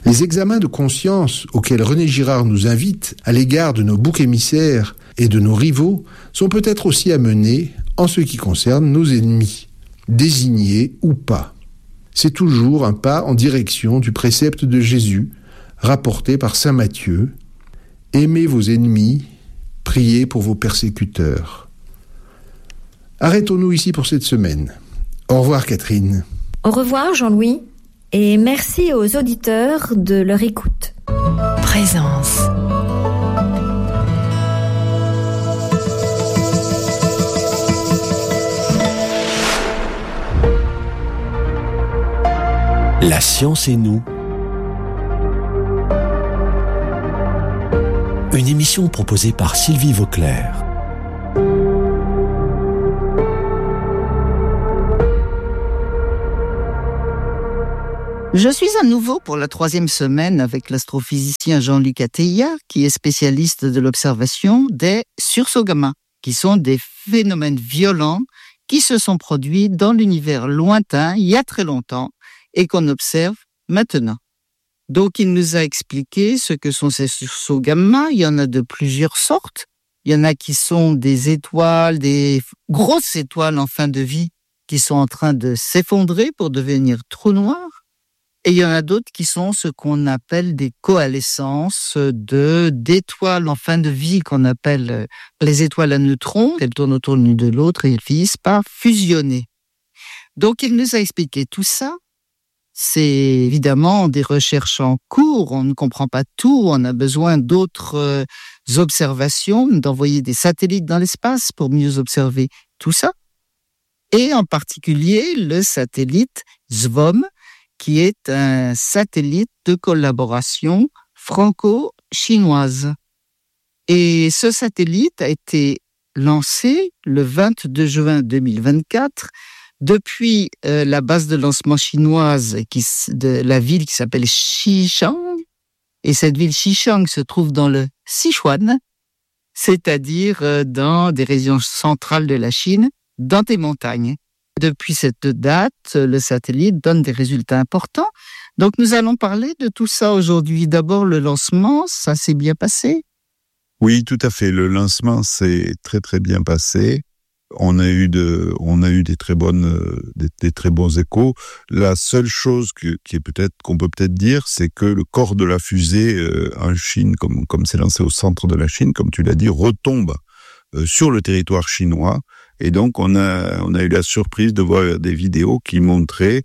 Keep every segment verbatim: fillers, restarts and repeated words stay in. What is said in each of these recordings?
Les examens de conscience auxquels René Girard nous invite à l'égard de nos boucs émissaires et de nos rivaux sont peut-être aussi à mener en ce qui concerne nos ennemis, désignés ou pas. C'est toujours un pas en direction du précepte de Jésus, rapporté par saint Matthieu. « Aimez vos ennemis, priez pour vos persécuteurs. » Arrêtons-nous ici pour cette semaine. Au revoir Catherine. Au revoir Jean-Louis, et merci aux auditeurs de leur écoute. Présence. La science et nous. Une émission proposée par Sylvie Vauclair. Je suis à nouveau pour la troisième semaine avec l'astrophysicien Jean-Luc Atteillat, qui est spécialiste de l'observation des sursauts gamma, qui sont des phénomènes violents qui se sont produits dans l'univers lointain il y a très longtemps et qu'on observe maintenant. Donc, il nous a expliqué ce que sont ces sursauts gamma. Il y en a de plusieurs sortes. Il y en a qui sont des étoiles, des grosses étoiles en fin de vie, qui sont en train de s'effondrer pour devenir trous noirs. Et il y en a d'autres qui sont ce qu'on appelle des coalescences de, d'étoiles en fin de vie, qu'on appelle les étoiles à neutrons. Elles tournent autour l'une de l'autre et elles finissent par fusionner. Donc, il nous a expliqué tout ça. C'est évidemment des recherches en cours, on ne comprend pas tout, on a besoin d'autres euh, observations, d'envoyer des satellites dans l'espace pour mieux observer tout ça. Et en particulier le satellite S V O M, qui est un satellite de collaboration franco-chinoise. Et ce satellite a été lancé le vingt-deux juin deux mille vingt-quatre depuis euh, la base de lancement chinoise qui, de la ville qui s'appelle Xichang. Et cette ville Xichang se trouve dans le Sichuan, c'est-à-dire euh, dans des régions centrales de la Chine, dans des montagnes. Depuis cette date, le satellite donne des résultats importants. Donc nous allons parler de tout ça aujourd'hui. D'abord le lancement, ça s'est bien passé? Oui, tout à fait. Le lancement s'est très très bien passé. On a eu de, on a eu des très bonnes, des, des très bons échos. La seule chose que, qui est peut-être, qu'on peut peut-être dire, c'est que le corps de la fusée euh, en Chine, comme, comme c'est lancé au centre de la Chine, comme tu l'as dit, retombe euh, sur le territoire chinois. Et donc, on a, on a eu la surprise de voir des vidéos qui montraient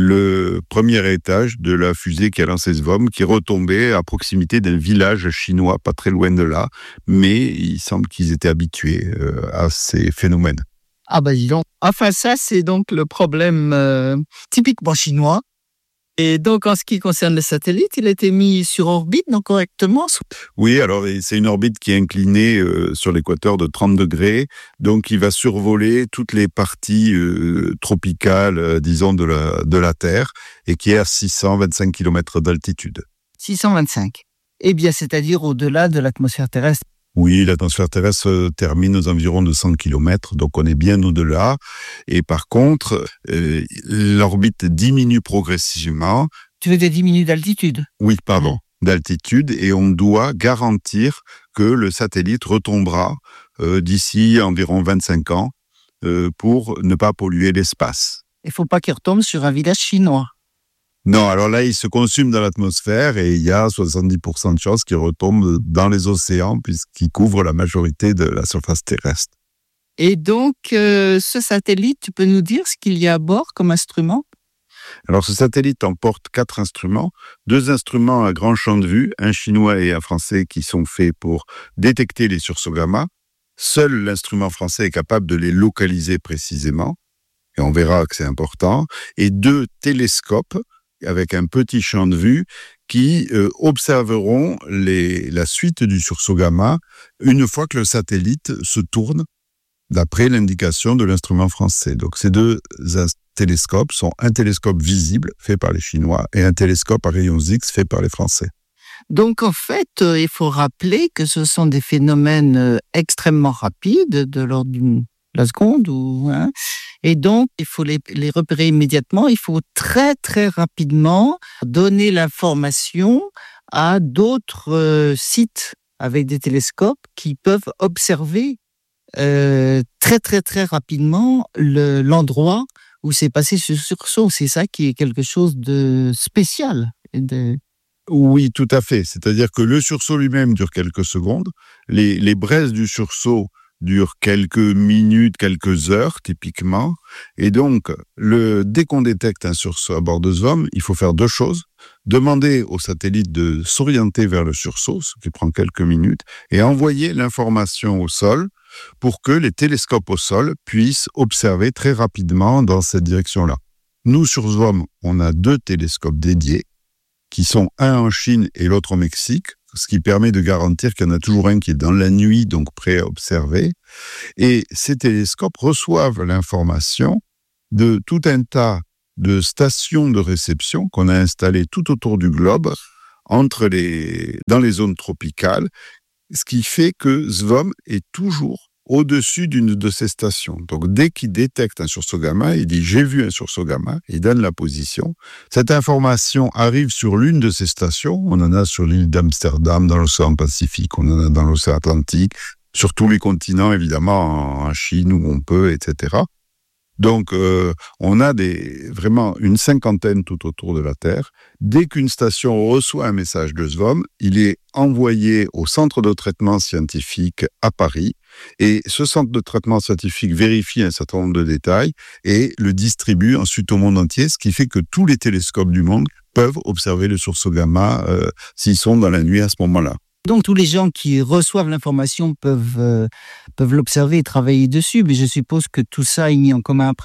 le premier étage de la fusée qui a lancé S V O M, qui retombait à proximité d'un village chinois, pas très loin de là. Mais il semble qu'ils étaient habitués euh, à ces phénomènes. Ah ben dis donc. Enfin, ça, c'est donc le problème euh, typiquement chinois. Et donc, en ce qui concerne le satellite, il a été mis sur orbite, non correctement? Oui, alors c'est une orbite qui est inclinée euh, sur l'équateur de trente degrés. Donc, il va survoler toutes les parties euh, tropicales, euh, disons, de la, de la Terre, et qui est à six cent vingt-cinq kilomètres d'altitude. six cent vingt-cinq. Eh bien, c'est-à-dire au-delà de l'atmosphère terrestre. Oui, l'atmosphère terrestre termine aux environs de cent kilomètres, donc on est bien au-delà. Et par contre, euh, l'orbite diminue progressivement. Tu veux dire diminue d'altitude? Oui, pardon, mmh. d'altitude, et on doit garantir que le satellite retombera euh, d'ici environ vingt-cinq ans euh, pour ne pas polluer l'espace. Il ne faut pas qu'il retombe sur un village chinois. Non, alors là, il se consume dans l'atmosphère et il y a soixante-dix pour cent de chances qu'il retombe dans les océans puisqu'il couvre la majorité de la surface terrestre. Et donc, euh, ce satellite, tu peux nous dire ce qu'il y a à bord comme instrument? Alors, ce satellite emporte quatre instruments, deux instruments à grand champ de vue, un chinois et un français qui sont faits pour détecter les sursauts gamma. Seul l'instrument français est capable de les localiser précisément, et on verra que c'est important, et deux télescopes avec un petit champ de vue qui euh, observeront les, la suite du sursaut gamma une fois que le satellite se tourne d'après l'indication de l'instrument français. Donc ces deux télescopes sont un télescope visible fait par les Chinois et un télescope à rayons X fait par les Français. Donc en fait, euh, il faut rappeler que ce sont des phénomènes euh, extrêmement rapides, de l'ordre d'une la seconde. Ou, hein. Et donc, il faut les, les repérer immédiatement. Il faut très, très rapidement donner l'information à d'autres euh, sites avec des télescopes qui peuvent observer euh, très, très, très rapidement le, l'endroit où s'est passé ce sursaut. C'est ça qui est quelque chose de spécial. De... Oui, tout à fait. C'est-à-dire que le sursaut lui-même dure quelques secondes. Les, les braises du sursaut durent quelques minutes, quelques heures, typiquement. Et donc, le, dès qu'on détecte un sursaut à bord de S V O M, il faut faire deux choses. Demander au satellite de s'orienter vers le sursaut, ce qui prend quelques minutes, et envoyer l'information au sol pour que les télescopes au sol puissent observer très rapidement dans cette direction-là. Nous, sur S V O M, on a deux télescopes dédiés, qui sont un en Chine et l'autre au Mexique, ce qui permet de garantir qu'il y en a toujours un qui est dans la nuit, donc prêt à observer. Et ces télescopes reçoivent l'information de tout un tas de stations de réception qu'on a installées tout autour du globe, entre les, dans les zones tropicales, ce qui fait que S V O M est toujours au-dessus d'une de ces stations. Donc, dès qu'il détecte un sursaut gamma, il dit « j'ai vu un sursaut gamma », il donne la position. Cette information arrive sur l'une de ces stations. On en a sur l'île d'Amsterdam, dans l'océan Pacifique, on en a dans l'océan Atlantique, sur tous les continents, évidemment, en Chine où on peut, et cetera. Donc, euh, on a des, vraiment une cinquantaine tout autour de la Terre. Dès qu'une station reçoit un message de S V O M, il est envoyé au centre de traitement scientifique à Paris. Et ce centre de traitement scientifique vérifie un certain nombre de détails et le distribue ensuite au monde entier, ce qui fait que tous les télescopes du monde peuvent observer le sursaut gamma euh, s'ils sont dans la nuit à ce moment-là. Donc, tous les gens qui reçoivent l'information peuvent, euh, peuvent l'observer et travailler dessus, mais je suppose que tout ça est mis en commun après ?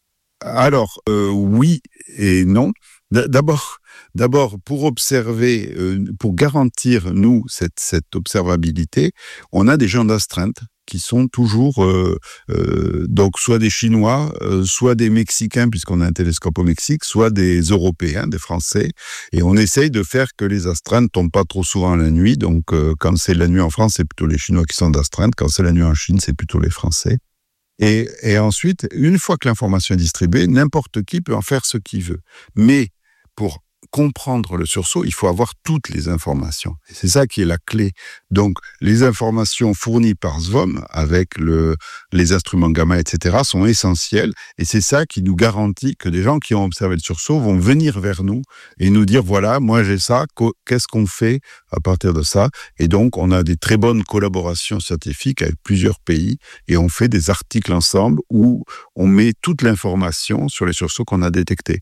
Alors, euh, oui et non. D'abord, d'abord pour observer, euh, pour garantir, nous, cette, cette observabilité, on a des gens d'astreinte qui sont toujours, euh, euh, donc soit des Chinois, euh, soit des Mexicains, puisqu'on a un télescope au Mexique, soit des Européens, des Français. Et on essaye de faire que les astreintes ne tombent pas trop souvent la nuit. Donc, euh, quand c'est la nuit en France, c'est plutôt les Chinois qui sont d'astreinte. Quand c'est la nuit en Chine, c'est plutôt les Français. Et, et ensuite, une fois que l'information est distribuée, n'importe qui peut en faire ce qu'il veut. Mais pour comprendre le sursaut, il faut avoir toutes les informations. Et c'est ça qui est la clé. Donc, les informations fournies par S V O M avec le, les instruments gamma, et cetera, sont essentielles. Et c'est ça qui nous garantit que des gens qui ont observé le sursaut vont venir vers nous et nous dire, voilà, moi j'ai ça, qu'est-ce qu'on fait à partir de ça? Et donc, on a des très bonnes collaborations scientifiques avec plusieurs pays et on fait des articles ensemble où on met toute l'information sur les sursauts qu'on a détectés.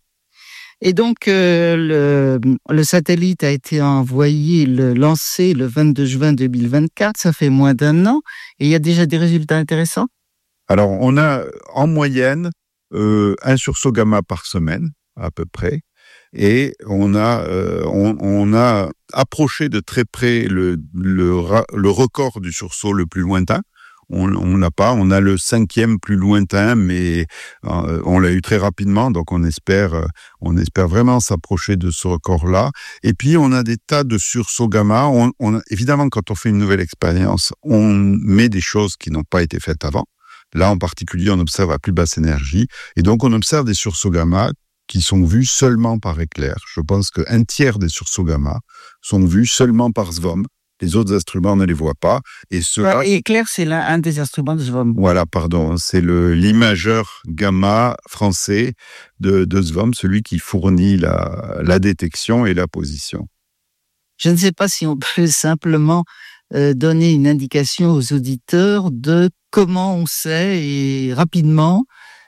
Et donc, euh, le, le satellite a été envoyé, le, lancé le vingt-deux juin deux mille vingt-quatre, ça fait moins d'un an, et il y a déjà des résultats intéressants? Alors, on a en moyenne euh, un sursaut gamma par semaine, à peu près, et on a, euh, on, on a approché de très près le, le, le record du sursaut le plus lointain. On, on l'a pas, on a le cinquième plus lointain, mais euh, on l'a eu très rapidement, donc on espère, euh, on espère vraiment s'approcher de ce record-là. Et puis on a des tas de sursauts gamma. On, on, évidemment, quand on fait une nouvelle expérience, on met des choses qui n'ont pas été faites avant. Là, en particulier, on observe à plus basse énergie, et donc on observe des sursauts gamma qui sont vus seulement par éclair. Je pense qu'un tiers des sursauts gamma sont vus seulement par S V O M. Les autres instruments ne les voient pas. Et cela... Et éclair, c'est l'un un des instruments de S V O M. Voilà, pardon. C'est le, l'imageur gamma français de, de S V O M, celui qui fournit la, la détection et la position. Je ne sais pas si on peut simplement euh, donner une indication aux auditeurs de comment on sait et rapidement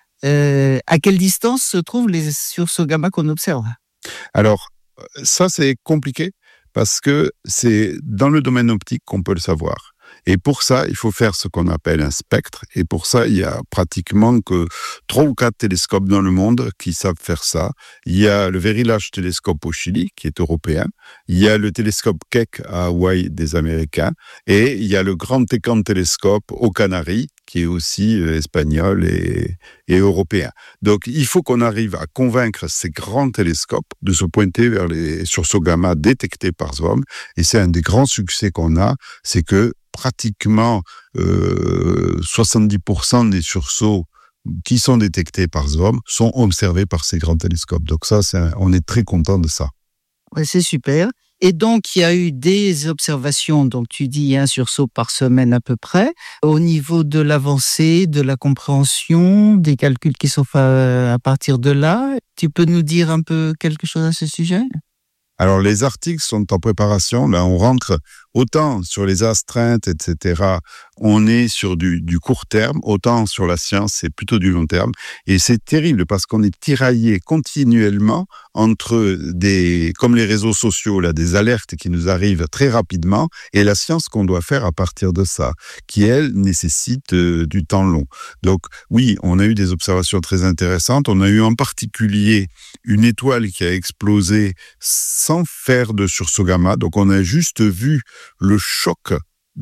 euh, à quelle distance se trouvent les sursauts gamma qu'on observe. Alors, ça, c'est compliqué. Parce que c'est dans le domaine optique qu'on peut le savoir. Et pour ça, il faut faire ce qu'on appelle un spectre. Et pour ça, il y a pratiquement que trois ou quatre télescopes dans le monde qui savent faire ça. Il y a le Very Large Telescope au Chili, qui est européen. Il y a le télescope Keck à Hawaï des Américains. Et il y a le Grand Tecan Telescope aux Canaries, qui est aussi euh, espagnol et, et européen. Donc, il faut qu'on arrive à convaincre ces grands télescopes de se pointer vers les sursauts gamma détectés par S V O M. Et c'est un des grands succès qu'on a, c'est que pratiquement euh, soixante-dix pour cent des sursauts qui sont détectés par S V O M sont observés par ces grands télescopes. Donc ça, c'est un, on est très content de ça. Ouais, c'est super. Et donc, il y a eu des observations, donc tu dis un sursaut par semaine à peu près. Au niveau de l'avancée, de la compréhension, des calculs qui sont faits à partir de là, tu peux nous dire un peu quelque chose à ce sujet ? Alors, les articles sont en préparation. Là, on rentre autant sur les astreintes, et cetera. On est sur du, du court terme. Autant sur la science, c'est plutôt du long terme. Et c'est terrible parce qu'on est tiraillé continuellement entre des, comme les réseaux sociaux, là, des alertes qui nous arrivent très rapidement et la science qu'on doit faire à partir de ça, qui, elle, nécessite euh, du temps long. Donc, oui, on a eu des observations très intéressantes. On a eu en particulier une étoile qui a explosé sans faire de sursaut gamma. Donc, on a juste vu le choc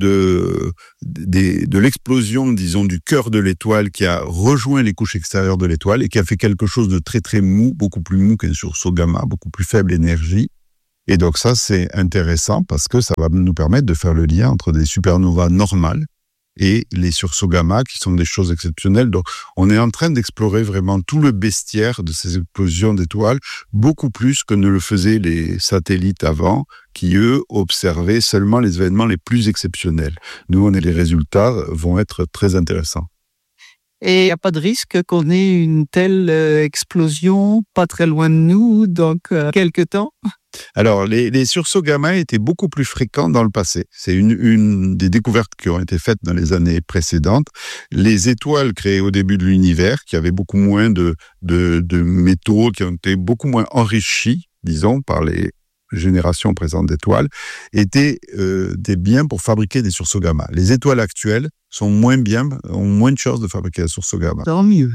de, de, de l'explosion, disons, du cœur de l'étoile qui a rejoint les couches extérieures de l'étoile et qui a fait quelque chose de très, très mou, beaucoup plus mou qu'un sursaut gamma, beaucoup plus faible énergie. Et donc ça, c'est intéressant parce que ça va nous permettre de faire le lien entre des supernovas normales et les sursauts gamma qui sont des choses exceptionnelles. Donc, on est en train d'explorer vraiment tout le bestiaire de ces explosions d'étoiles, beaucoup plus que ne le faisaient les satellites avant, qui, eux, observaient seulement les événements les plus exceptionnels. Nous, on est, les résultats vont être très intéressants. Et il n'y a pas de risque qu'on ait une telle euh, explosion pas très loin de nous dans euh, quelques temps ? Alors, les, les sursauts gamma étaient beaucoup plus fréquents dans le passé. C'est une, une des découvertes qui ont été faites dans les années précédentes. Les étoiles créées au début de l'univers, qui avaient beaucoup moins de, de, de métaux, qui ont été beaucoup moins enrichis, disons, par les générations présentes d'étoiles, étaient euh, des biens pour fabriquer des sursauts gamma. Les étoiles actuelles sont moins bien, ont moins de chances de fabriquer un sursaut gamma. Tant mieux.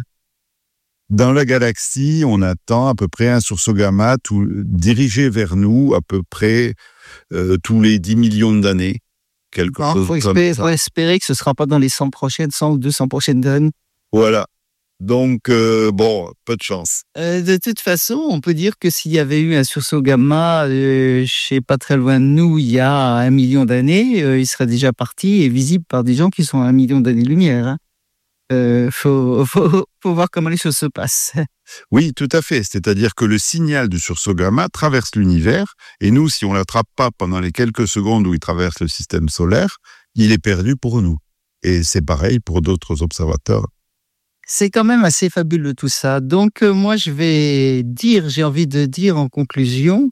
Dans la galaxie, on attend à peu près un sursaut gamma tout, dirigé vers nous à peu près euh, tous les dix millions d'années. Quelque Il chose faut, comme espérer, ça. faut espérer que ce ne sera pas dans les cent prochaines, cent ou deux cents prochaines années. Voilà. Donc, euh, bon, peu de chance. Euh, de toute façon, on peut dire que s'il y avait eu un sursaut gamma, euh, je sais pas très loin de nous, il y a un million d'années, euh, il serait déjà parti et visible par des gens qui sont à un million d'années-lumière. Hein. Euh, faut, faut, faut voir comment les choses se passent. Oui, tout à fait. C'est-à-dire que le signal du sursaut gamma traverse l'univers, et nous, si on ne l'attrape pas pendant les quelques secondes où il traverse le système solaire, il est perdu pour nous. Et c'est pareil pour d'autres observateurs. C'est quand même assez fabuleux tout ça. Donc euh, moi, je vais dire, j'ai envie de dire en conclusion,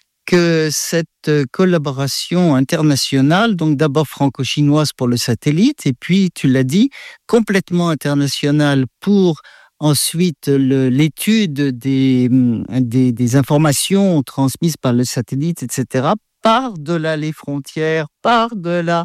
que cette collaboration internationale, donc d'abord franco-chinoise pour le satellite, et puis, tu l'as dit, complètement internationale pour ensuite le, l'étude des, des, des informations transmises par le satellite, et cetera, par-delà les frontières, par-delà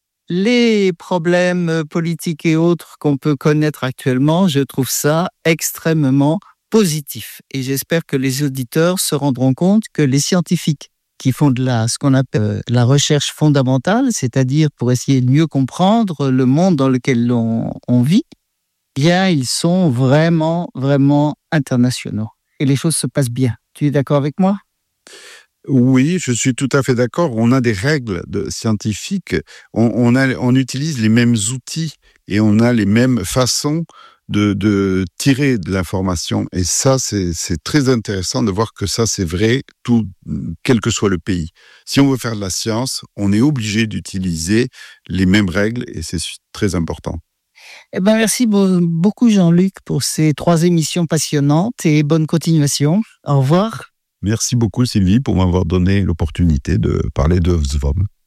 les problèmes politiques et autres qu'on peut connaître actuellement. Je trouve ça extrêmement positif. Et j'espère que les auditeurs se rendront compte que les scientifiques qui font de la, ce qu'on appelle la recherche fondamentale, c'est-à-dire pour essayer de mieux comprendre le monde dans lequel on, on vit, bien, ils sont vraiment, vraiment internationaux. Et les choses se passent bien. Tu es d'accord avec moi ? Oui, je suis tout à fait d'accord. On a des règles de scientifiques. On, on, a, on utilise les mêmes outils et on a les mêmes façons De, de tirer de l'information. Et ça, c'est, c'est très intéressant de voir que ça, c'est vrai, tout, quel que soit le pays. Si on veut faire de la science, on est obligé d'utiliser les mêmes règles et c'est très important. Eh ben, merci beaucoup, Jean-Luc, pour ces trois émissions passionnantes et bonne continuation. Au revoir. Merci beaucoup, Sylvie, pour m'avoir donné l'opportunité de parler de S V O M.